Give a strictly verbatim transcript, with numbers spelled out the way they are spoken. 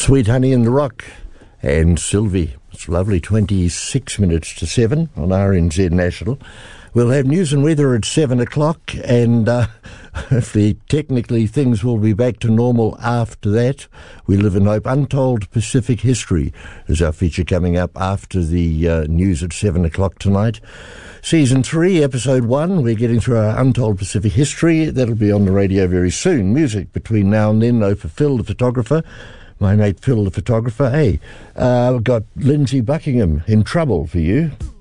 Sweet Honey in the Rock and Sylvie. It's lovely, twenty-six minutes to seven on R N Z National. We'll have news and weather at seven o'clock, and uh, hopefully, technically, things will be back to normal after that. We live in hope. Untold Pacific History is our feature coming up after the uh, news at seven o'clock tonight. Season three, Episode one, we're getting through our Untold Pacific History. That'll be on the radio very soon. Music between now and then, though, for Phil, the photographer. My mate Phil, the photographer. Hey, uh, we've got Lindsay Buckingham, In Trouble, for you.